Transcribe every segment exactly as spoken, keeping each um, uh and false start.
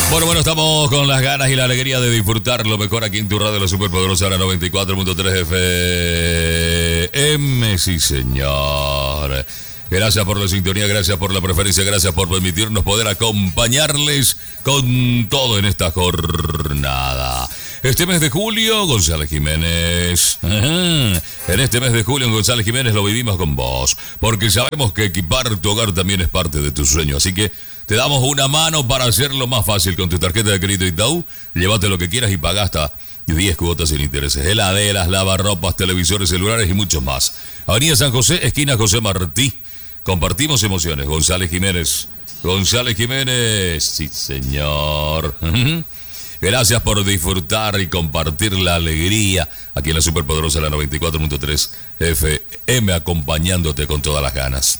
Bueno, bueno, estamos con las ganas y la alegría de disfrutar lo mejor aquí en tu radio, la superpoderosa, la noventa y cuatro punto tres F M. Sí, señor. Gracias por la sintonía, gracias por la preferencia, gracias por permitirnos poder acompañarles con todo en esta jornada. Este mes de julio, González Jiménez. Ajá. En este mes de julio, en González Jiménez lo vivimos con vos, porque sabemos que equipar tu hogar también es parte de tu sueño. Así que te damos una mano para hacerlo más fácil con tu tarjeta de crédito Itaú. Llévate lo que quieras y paga hasta diez cuotas sin intereses. Heladeras, lavarropas, televisores, celulares y muchos más. Avenida San José, esquina José Martí. Compartimos emociones. González Jiménez. González Jiménez. Sí, señor. Gracias por disfrutar y compartir la alegría aquí en la superpoderosa, la noventa y cuatro punto tres F M, acompañándote con todas las ganas.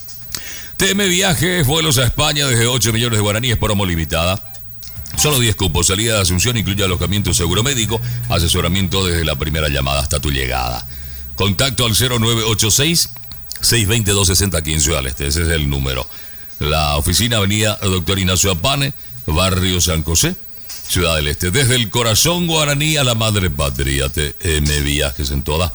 T M Viajes, vuelos a España desde ocho millones de guaraníes, promo limitada. Solo diez cupos, salida de Asunción, incluye alojamiento, seguro médico, asesoramiento desde la primera llamada hasta tu llegada. Contacto al cero nueve ocho seis, seis dos dos, dos seis cero aquí en Ciudad del Este, ese es el número. La oficina, avenida Doctor Ignacio Apane, barrio San José, Ciudad del Este. Desde el corazón guaraní a la madre patria, T M Viajes en todas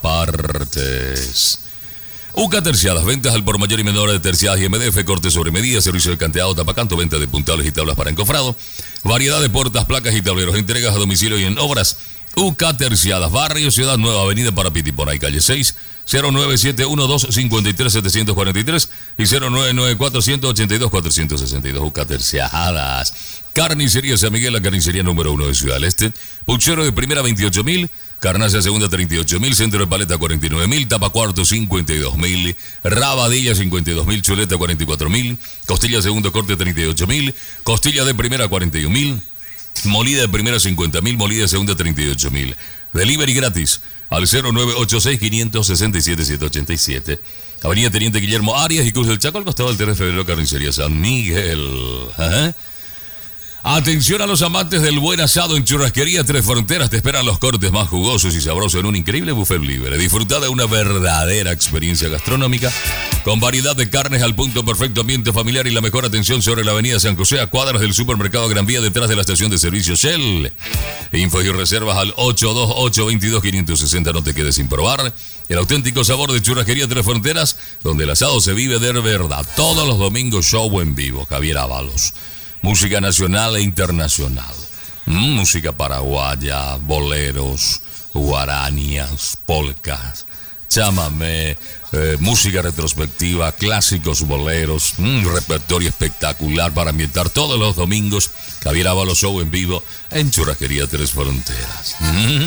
partes. U C A Terciadas, ventas al por mayor y menor de terciadas y M D F, corte sobre medida, servicio de canteado, tapacanto, venta de puntales y tablas para encofrado, variedad de puertas, placas y tableros, entregas a domicilio y en obras. U C A Terciadas, barrio Ciudad Nueva, avenida Parapitipona y calle seis, cero nueve siete uno dos, cinco tres siete cuatro tres y cero nueve nueve cuatro ocho dos, cuatro seis dos. U C A Terciadas. Carnicería San Miguel, la carnicería número uno de Ciudad del Este. Puchero de primera veintiocho mil, carnaza segunda treinta y ocho mil, centro de paleta cuarenta y nueve mil, tapa cuarto cincuenta y dos mil, rabadilla cincuenta y dos mil, chuleta cuarenta y cuatro mil, costilla segundo corte treinta y ocho mil, costilla de primera cuarenta y un mil, molida de primera cincuenta mil, molida de segunda treinta y ocho mil. Delivery gratis al cero nueve ocho seis, cinco seis siete, siete ocho siete. Avenida Teniente Guillermo Arias y Cruz del Chaco, al costado del tres de febrero, Carnicería San Miguel. ¿Ajá? Atención a los amantes del buen asado en Churrasquería Tres Fronteras. Te esperan los cortes más jugosos y sabrosos en un increíble buffet libre. Disfruta de una verdadera experiencia gastronómica con variedad de carnes al punto, perfecto ambiente familiar y la mejor atención sobre la avenida San José, a cuadras del supermercado Gran Vía, detrás de la estación de servicio Shell. Info y reservas al ocho dos ocho, veintidós, quinientos sesenta. No te quedes sin probar el auténtico sabor de Churrasquería Tres Fronteras, donde el asado se vive de verdad. Todos los domingos show en vivo. Javier Ábalos. Música nacional e internacional. Mm, música paraguaya, boleros, guaranías, polcas, chamamé, eh, música retrospectiva, clásicos boleros, mm, repertorio espectacular para ambientar todos los domingos. Javier Ábalos Show en vivo en Churrasquería Tres Fronteras. Mm.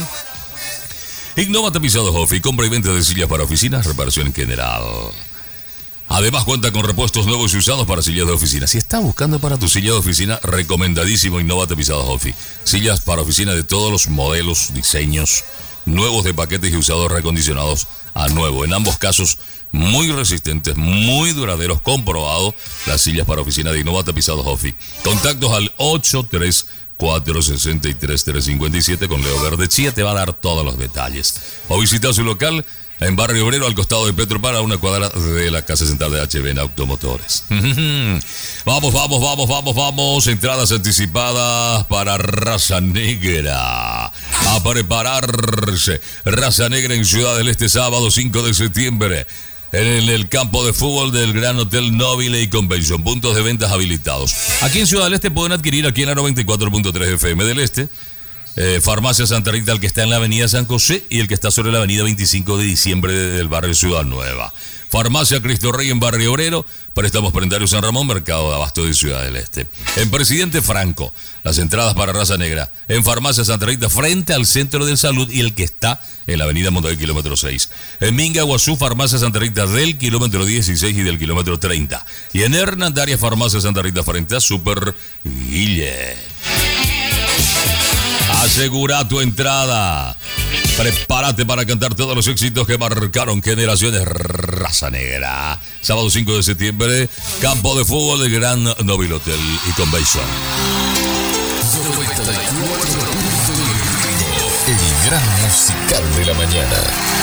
Innova Tapizados Offi, compra y venta de sillas para oficinas, reparación en general. Además cuenta con repuestos nuevos y usados para sillas de oficina. Si estás buscando para tu silla de oficina, recomendadísimo Innova Tapizados Offi. Sillas para oficina de todos los modelos, diseños, nuevos de paquetes y usados recondicionados a nuevo. En ambos casos, muy resistentes, muy duraderos, comprobado. Las sillas para oficina de Innova Tapizados Offi. Contactos al ocho tres cuatro, seis tres, tres cinco siete con Leo Verde Chía. Te va a dar todos los detalles. O visita su local en Barrio Obrero, al costado de Petropar, a una cuadra de la Casa Central de H B N Automotores. Vamos, vamos, vamos, vamos, vamos. Entradas anticipadas para Raza Negra. A prepararse. Raza Negra en Ciudad del Este, sábado cinco de septiembre. En el campo de fútbol del Gran Hotel Nobile y Convention. Puntos de ventas habilitados. Aquí en Ciudad del Este pueden adquirir, aquí en la noventa y cuatro punto tres F M del Este. Eh, Farmacia Santa Rita, el que está en la avenida San José y el que está sobre la avenida veinticinco de diciembre del barrio Ciudad Nueva. Farmacia Cristo Rey en Barrio Obrero, préstamos prendarios San Ramón, Mercado de Abasto de Ciudad del Este. En Presidente Franco, las entradas para Raza Negra. En Farmacia Santa Rita, frente al Centro de Salud y el que está en la avenida Montevideo, kilómetro seis. En Minga, Guazú, Farmacia Santa Rita del kilómetro dieciséis y del kilómetro treinta. Y en Hernandaria, Farmacia Santa Rita, frente a Super Guille. Asegura tu entrada. Prepárate para cantar todos los éxitos que marcaron generaciones. Raza Negra. Sábado cinco de septiembre, campo de fútbol del Gran Nobile Hotel y Convention. El gran musical de la mañana.